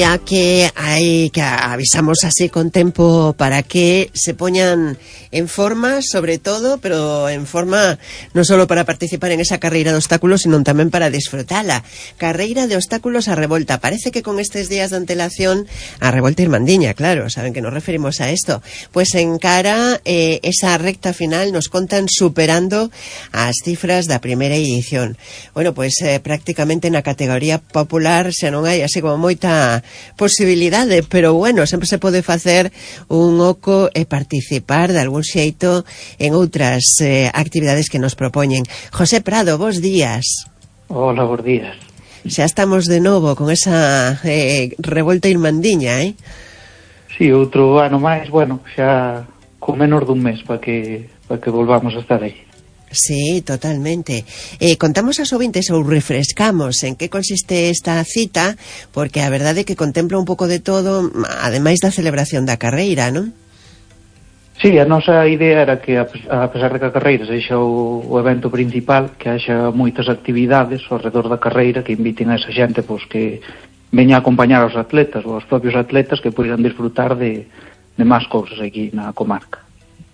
Ya que avisamos así con tempo para que se poñan en forma, sobre todo, pero en forma non solo para participar en esa carreira de obstáculos, sino tamén para disfrutala. Carreira de obstáculos a Revolta. Parece que con estes días de antelación a Revolta Irmandiña, claro, saben que nos referimos a esto. Pues en cara esa recta final nos contan superando as cifras da primeira edición. Bueno, pues prácticamente na categoría popular xa non hai así como moita posibilidade, pero bueno, sempre se pode facer un oco e participar de algún xeito en outras actividades que nos propoñen. José Prado, bos días. Hola, bos días. Xa estamos de novo con esa Revolta Irmandiña, Sí, outro ano máis, bueno, xa con menos dun mes para que volvamos a estar aí. Sí, totalmente. Contamos aos ouvintes ou refrescamos en que consiste esta cita, porque a verdade é que contempla un pouco de todo, ademais da celebración da carreira, non? Sí, a nosa idea era que, a pesar de que a carreira sexa o evento principal, que haxa moitas actividades ao redor da carreira que inviten a esa xente pois, que veña a acompañar aos atletas ou aos propios atletas que poidan disfrutar de máis cousas aquí na comarca.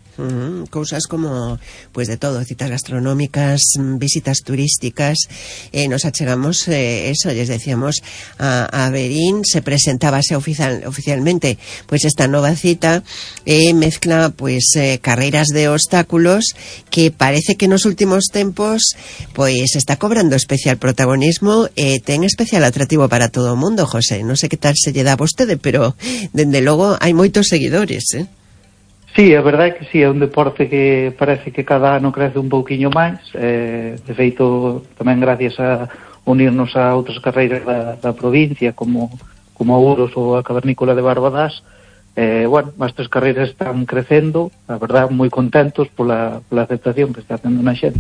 Cousas como, pues de todo, citas gastronómicas, visitas turísticas. Nos achegamos, eso, les decíamos a Verín, se presentábase oficialmente pues esta nova cita, mezcla pues carreiras de obstáculos que parece que nos últimos tempos pues está cobrando especial protagonismo, ten especial atractivo para todo o mundo, José. Non sei que tal se lle dá a vostede, pero dende logo hai moitos seguidores, Sí, a verdade é que sí, é un deporte que parece que cada ano crece un pouquiño máis, de feito tamén gracias a unirnos a outras carreiras da provincia como a Ouros ou a Cavernícola de Barbadás. Bueno, as tres carreiras están crecendo, a verdade moi contentos pola aceptación que está tendo na xente.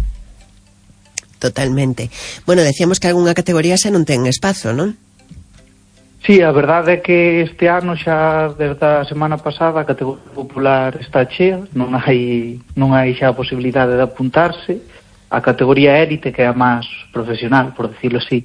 Totalmente. Bueno, decíamos que algunha categoría xa non ten espazo, non? Sí, a verdade é que este ano xa desde a semana pasada a categoría popular está chea, non hai xa a posibilidade de apuntarse. A categoría élite, que é a máis profesional, por decirlo así,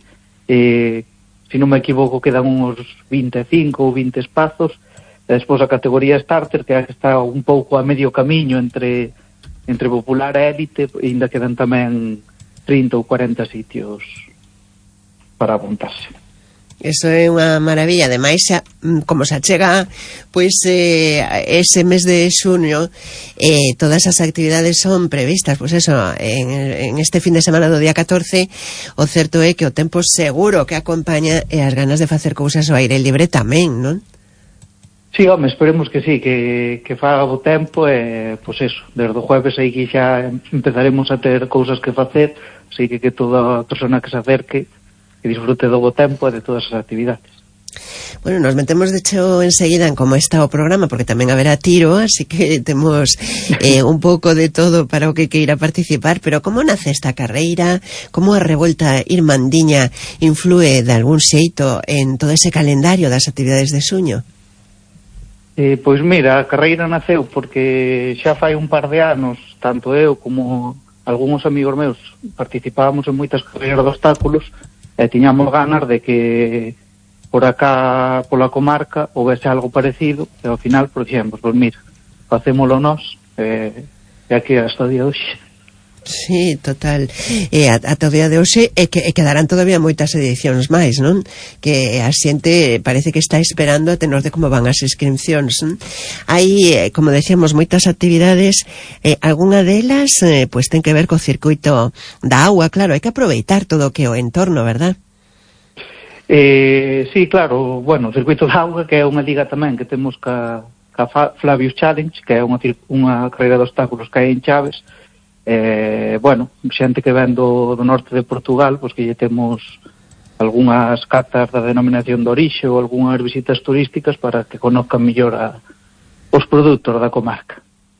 se non me equivoco quedan uns 25 ou 20 espazos, e despois a categoría starter, que está un pouco a medio camiño entre popular e élite, e ainda quedan tamén 30 ou 40 sitios para apuntarse. Eso é unha maravilla. Ademais, como se achega pois ese mes de xuño, todas as actividades son previstas, pois eso, en este fin de semana do día 14. O certo é que o tempo seguro que acompaña e as ganas de facer cousas ao aire libre tamén, non? Sí, home, esperemos que sí, que faga bo tempo e, pois eso, desde o jueves aí que xa empezaremos a ter cousas que facer, así que toda a persona que se acerque que disfrute do bo tempo e de todas as actividades. Bueno, nos metemos de hecho enseguida en como está o programa, porque tamén haberá tiro, así que temos un pouco de todo para o que queira participar. Pero como nace esta carreira, como a Revolta Irmandiña influe de algún xeito en todo ese calendario das actividades de xuño? Pois mira, a carreira naceu porque xa fai un par de anos, tanto eu como algúns amigos meus participábamos en moitas carreiras de obstáculos, e tiñamos ganas de que por acá, pola comarca, houvese algo parecido, e ao final, por exemplo, pois mira, facémolo nós, e aquí hasta o día de hoxe. Sí, total. Ata o día de hoxe quedarán todavía moitas edicións máis, non? Que a xente parece que está esperando a tenor de como van as inscripcións, non? Hai, como decíamos, moitas actividades, algunha delas pois ten que ver co circuito da agua, claro, hai que aproveitar todo o que é o entorno, verdad? Sí, claro, bueno, o circuito da agua, que é unha liga tamén que temos ca Flavius Challenge, que é unha carreira de obstáculos que hai en Chaves. Bueno, xente que ven do norte de Portugal, pois que lle temos algunhas cartas da denominación de orixe ou algunhas visitas turísticas para que conozcan mellor os produtos da comarca.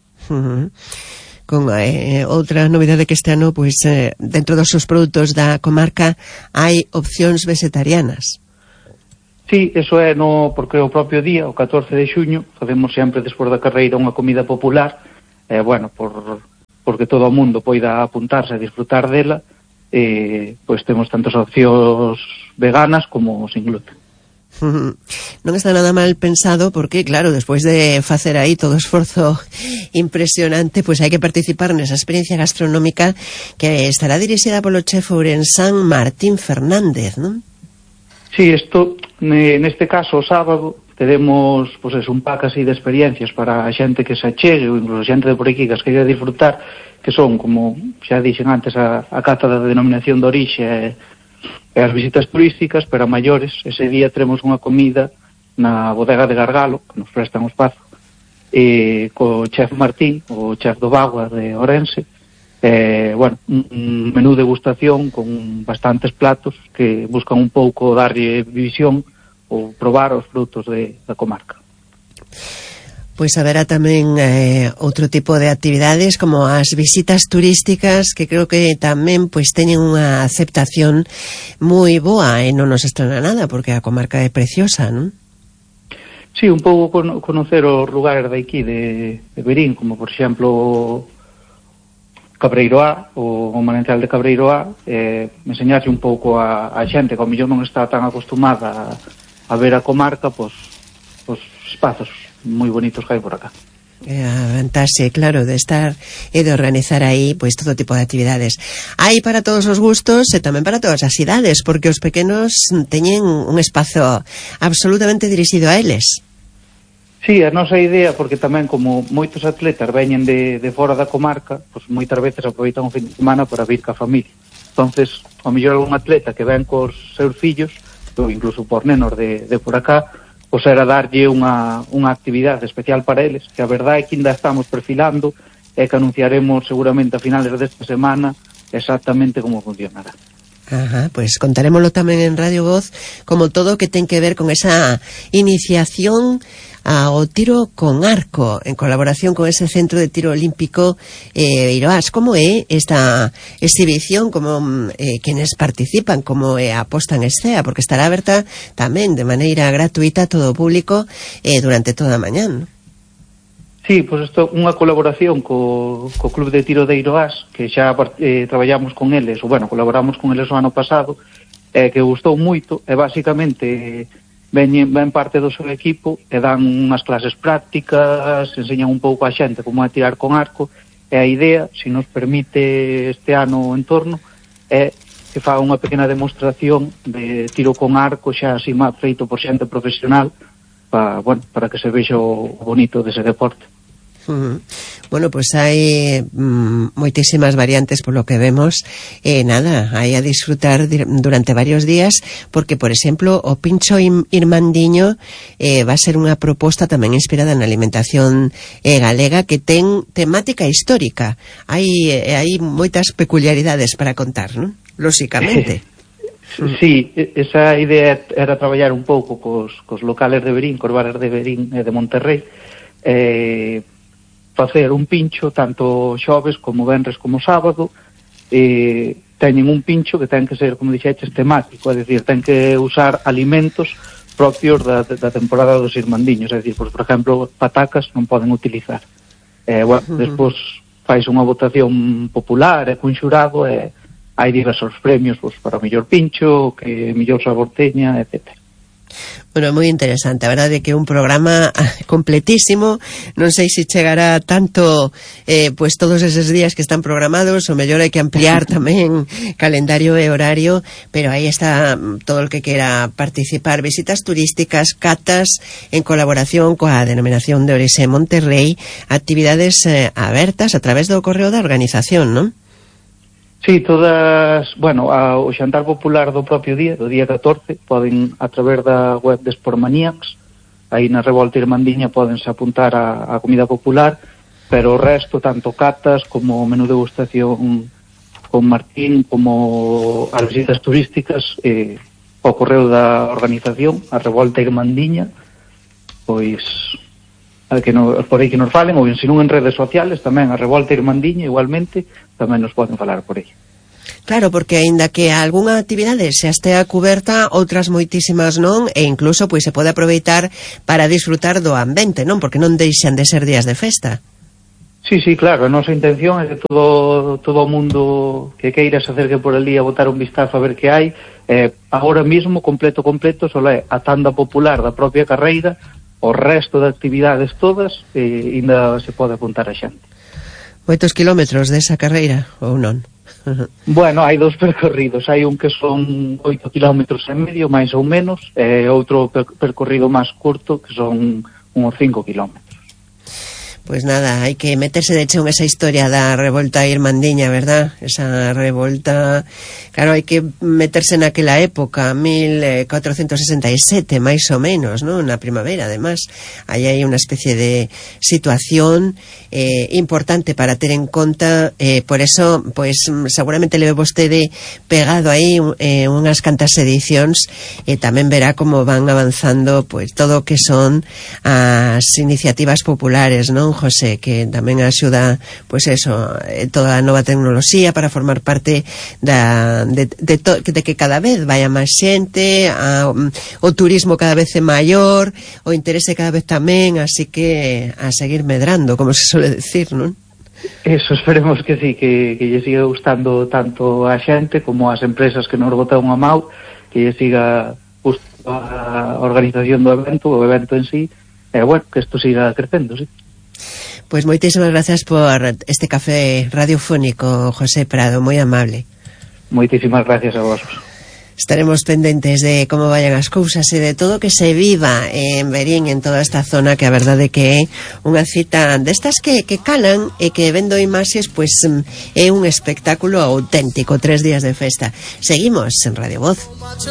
Con outra novidade que este ano, pois dentro dos seus produtos da comarca hai opcións vegetarianas. Sí, eso é porque o propio día, o 14 de xuño, facemos sempre despois da carreira unha comida popular, bueno, porque todo o mundo poida apuntarse a disfrutar dela, pois temos tantas opcións veganas como sin gluten. Non está nada mal pensado porque, claro, despois de facer aí todo o esforzo impresionante, pois hai que participar nesa experiencia gastronómica que estará dirixida polo chef ourensán Martín Fernández, non? Sí, isto, neste caso, o sábado, teremos pues, un pack así de experiencias para a xente que se achegue, ou incluso a xente de por aquí que as queira disfrutar, que son, como xa dixen antes, a cata da denominación de orixe e as visitas turísticas, pero a maiores, ese día teremos unha comida na bodega de Gargalo, que nos prestan o espazo, co chef Martín, o chef do Bagua de Ourense, bueno, un menú de degustación con bastantes platos que buscan un pouco darlle visión ou probar os frutos da comarca. Pois haberá tamén outro tipo de actividades como as visitas turísticas que creo que tamén pois teñen unha aceptación moi boa e non nos estrena nada porque a comarca é preciosa, non? Sí, un pouco conocer os lugares de aquí de Verín, como por exemplo Cabreiroá, o manantial de Cabreiroá, enseñarse un pouco a xente que ao mellor non está tan acostumada a ver a comarca, pois espazos moi bonitos que hai por acá. A vantaxe, claro, de estar e de organizar aí pois todo tipo de actividades. Hai para todos os gustos e tamén para todas as idades, porque os pequenos teñen un espazo absolutamente dirixido a eles. Sí, a nosa idea, porque tamén como moitos atletas veñen de fora da comarca, pois moitas veces aproveitan o fin de semana para vir ca familia. Entonces, ao mellor algún atleta que ven cos seus fillos, ou incluso por nenos de por acá, pois era darlle unha actividade especial para eles, que a verdade é que ainda estamos perfilando e que anunciaremos seguramente a finales desta semana exactamente como funcionará. Ajá, pois contarémoslo tamén en Radio Voz, como todo que ten que ver con esa iniciación ao tiro con arco, en colaboración con ese centro de tiro olímpico Iroás. Como é esta exhibición, como quenes participan, como é a posta en escena, porque estará aberta tamén de maneira gratuita a todo o público durante toda a mañán, non? Sí, pois isto é unha colaboración co Club de Tiro de Iroás, que xa traballamos con eles, ou bueno, colaboramos con eles o ano pasado, que gustou moito, e basicamente ven parte do seu equipo e dan unhas clases prácticas, enseñan un pouco a xente como é tirar con arco, e a idea, se nos permite este ano o entorno, é que faga unha pequena demostración de tiro con arco xa así feito por xente profesional, para que se vexa o bonito dese deporte. Bueno, pues hai moitísimas variantes por lo que vemos, nada, hai a disfrutar durante varios días, porque por exemplo o pincho irmandiño va a ser unha proposta tamén inspirada na alimentación galega que ten temática histórica. Hai moitas peculiaridades para contar, non? Lóxicamente. Sí, esa idea era traballar un pouco cos locales de Verín, cos bares de Verín e de Monterrey, facer un pincho tanto xoves como venres como sábado. Teñen un pincho que ten que ser, como dixeches, temático, é dicir, ten que usar alimentos propios da temporada dos irmandiños, é dicir, por exemplo, patacas non poden utilizar. Despois fais unha votación popular e cun xurado e hai diversos premios para o mellor pincho, que mellor sabor teña, etc. Bueno, moi interesante, a verdade é que é un programa completísimo. Non sei se chegará tanto pois todos eses días que están programados, o mellor hai que ampliar tamén calendario e horario, pero aí está todo o que quera participar, visitas turísticas, catas en colaboración coa denominación de Orixe Monterrey, actividades abertas a través do correo da organización, non? Sí, todas, bueno, o xantar popular do propio día, do día 14, poden, a través da web de Sportmaniacs, aí na Revolta Irmandiña podense apuntar a comida popular, pero o resto, tanto catas como menú degustación con Martín, como as visitas turísticas, o correo da organización, a Revolta Irmandiña, pois por aí que nos falen, ou se non en redes sociales tamén, a Revolta Irmandiña igualmente tamén nos poden falar por aí. Claro, porque aínda que algunha actividade xa estea cuberta, outras moitísimas non, e incluso pois se pode aproveitar para disfrutar do ambiente, non? Porque non deixan de ser días de festa. Sí, claro, a nosa intención é que todo o mundo que queira se acerque por ali a botar un vistazo a ver que hai. Agora mesmo, completo, só é a tanda popular da propia carreira, o resto de actividades todas, ainda se pode apuntar a xente. Moitos kilómetros desa carreira, ou non? Bueno, hai dos percorridos, hai un que son 8 kilómetros e medio, máis ou menos, e outro percorrido máis curto, que son uns 5 kilómetros. Pues nada, hai que meterse de cheo en esa historia da revolta irmandiña, verdad? Esa revolta, claro, hai que meterse naquela época, 1467, máis ou menos, ¿no? Na primavera, además. Aí hai unha especie de situación importante para ter en conta, por eso, pues, seguramente leve vostede pegado aí unhas cantas edicións, e tamén verá como van avanzando, pues, todo o que son as iniciativas populares, non, José, que tamén axuda, pois eso, toda a nova tecnoloxía para formar parte de que cada vez vaya máis xente, o turismo cada vez é maior, o interese cada vez tamén, así que a seguir medrando, como se suele decir, non? Eso, esperemos que sí, que lle siga gustando tanto a xente como as empresas que nos botaron a mau, que lle siga gustando a organización do evento, o evento en sí, e bueno, que isto siga crecendo, sí. Pues moitísimas gracias por este café radiofónico, José Prado, moi amable. Moitísimas gracias a vos. Estaremos pendentes de como vayan as cousas e de todo que se viva en Verín, en toda esta zona, que a verdade que é unha cita destas que calan e que vendo imaxes, pues é un espectáculo auténtico, 3 días de festa. Seguimos en Radio Voz.